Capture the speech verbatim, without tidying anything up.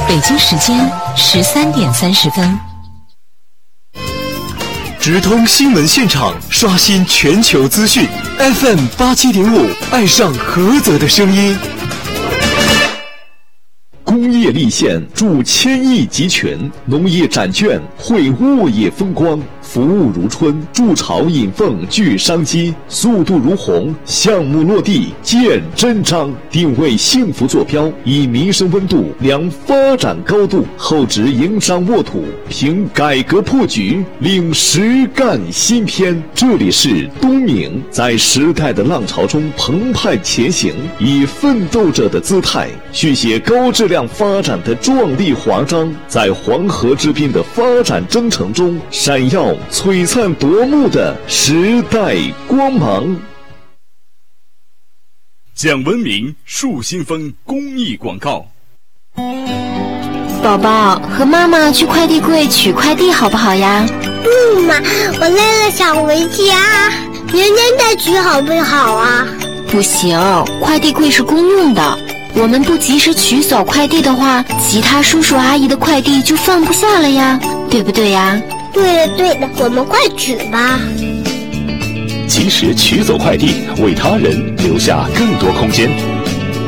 北京时间十三点三十分。 直通新闻现场，刷新全球资讯。F M 八七点五，爱上菏泽的声音。工业立县助千亿集群，农业展券绘沃野风光，服务如春，筑巢引凤聚商机，速度如虹，项目落地见真章。定位幸福坐标，以民生温度量发展高度，厚植营商沃土，凭改革破局领实干新篇。这里是东明，在时代的浪潮中澎湃前行，以奋斗者的姿态续写高质量发展的壮丽华章，在黄河之滨的发展征程中闪耀璀璨夺目的时代光芒。 讲文明树新风公益广告。 宝宝，和妈妈去快递柜取快递好不好呀？ 不嘛，我累了想回家，明天再取好不好啊？ 不行，快递柜是公用的，我们不及时取走快递的话，其他叔叔阿姨的快递就放不下了呀，对不对呀？ 对的对的，我们快取吧。 及时取走快递，为他人留下更多空间。